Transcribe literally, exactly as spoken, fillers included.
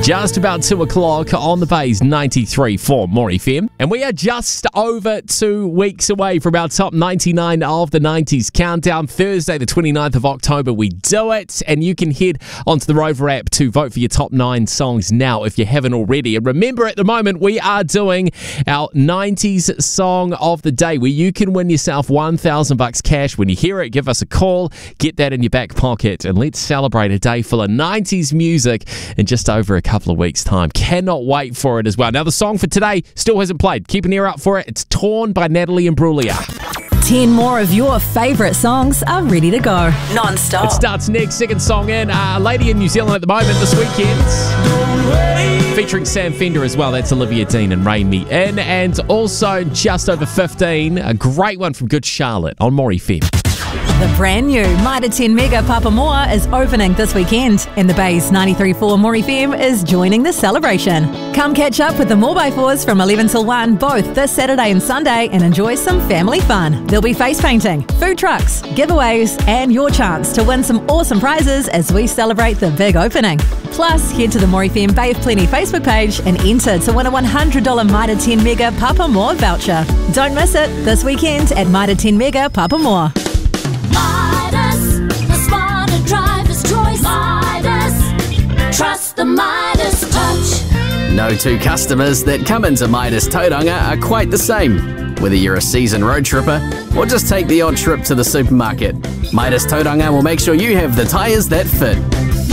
Just about two o'clock on the Bays ninety-three point four More F M. And we are just over two weeks away from our top ninety-nine of the nineties countdown. Thursday, the twenty-ninth of October, we do it. And you can head onto the Rover app to vote for your top nine songs now if you haven't already. And remember, at the moment, we are doing our nineties song of the day, where you can win yourself one thousand bucks cash. When you hear it, give us a call, get that in your back pocket, and let's celebrate a day full of nineties music in just over a couple of weeks' time. Cannot wait for it as well. Now, the song for today still hasn't played. Keep an ear out for it. It's Torn by Natalie Imbruglia. Ten more of your favourite songs are ready to go, non-stop. It starts next. Second song in. Uh, a lady in New Zealand at the moment this weekend. Featuring Sam Fender as well. That's Olivia Dean and Rein Me In. And also just over fifteen, a great one from Good Charlotte on More F M. The brand new Mitre ten Mega Papamoa is opening this weekend, and the Bays ninety-three point four More F M is joining the celebration. Come catch up with the four by fours from eleven till one, both this Saturday and Sunday, and enjoy some family fun. There'll be face painting, food trucks, giveaways, and your chance to win some awesome prizes as we celebrate the big opening. Plus, head to the More F M Bay of Plenty Facebook page and enter to win a one hundred dollars Mitre ten Mega Papamoa voucher. Don't miss it this weekend at Mitre ten Mega Papamoa. Midas, the smarter driver's choice. Midas, trust the Midas touch. No two customers that come into Midas Tauranga are quite the same. Whether you're a seasoned road tripper or just take the odd trip to the supermarket, Midas Tauranga will make sure you have the tyres that fit.